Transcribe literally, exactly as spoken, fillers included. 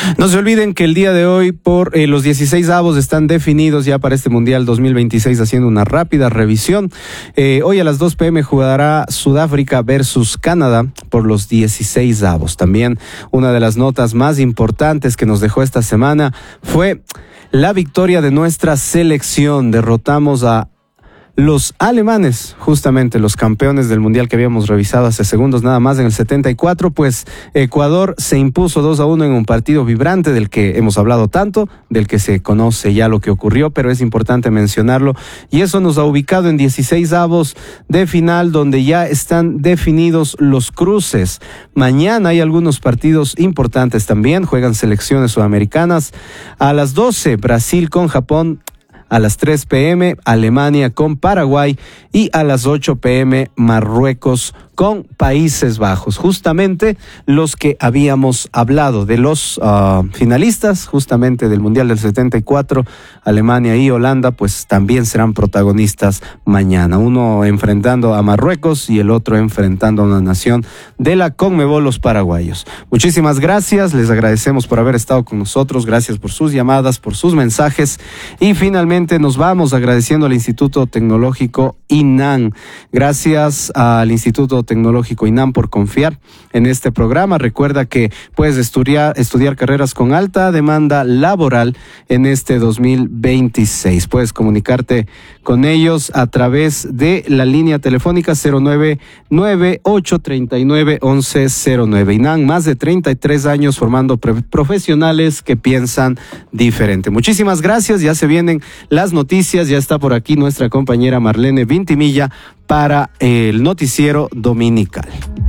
No se olviden que el día de hoy por eh, los dieciséis avos están definidos ya para este Mundial dos mil veintiséis, haciendo una rápida revisión. Eh, hoy a las dos pe eme jugará Sudáfrica versus Canadá por los dieciséis avos. También una de las notas más importantes que nos dejó esta semana fue la victoria de nuestra selección. Derrotamos a los alemanes, justamente los campeones del Mundial que habíamos revisado hace segundos nada más en el setenta y cuatro, pues Ecuador se impuso dos a uno en un partido vibrante del que hemos hablado tanto, del que se conoce ya lo que ocurrió, pero es importante mencionarlo, y eso nos ha ubicado en dieciséis avos de final, donde ya están definidos los cruces. Mañana hay algunos partidos importantes también, juegan selecciones sudamericanas. A las doce, Brasil con Japón. A las tres pe eme, Alemania con Paraguay, y a las ocho pe eme, Marruecos con Países Bajos. Justamente los que habíamos hablado de los uh, finalistas, justamente del Mundial del setenta y cuatro, Alemania y Holanda, pues también serán protagonistas mañana. Uno enfrentando a Marruecos y el otro enfrentando a una nación de la Conmebol, los paraguayos. Muchísimas gracias, les agradecemos por haber estado con nosotros, gracias por sus llamadas, por sus mensajes, y finalmente nos vamos agradeciendo al Instituto Tecnológico INAN. Gracias al Instituto Tecnológico INAN por confiar en este programa. Recuerda que puedes estudiar, estudiar carreras con alta demanda laboral en este dos mil veintiséis. Puedes comunicarte con ellos a través de la línea telefónica cero nueve nueve ocho tres nueve once cero nueve. INAN, más de treinta y tres años formando profesionales que piensan diferente. Muchísimas gracias, ya se vienen las noticias, ya está por aquí nuestra compañera Marlene Vintimilla para el noticiero dominical.